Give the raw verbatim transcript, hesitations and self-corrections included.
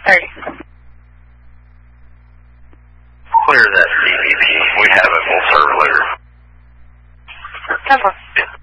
thirty. Clear that D V D. We have it. We'll serve later. Number.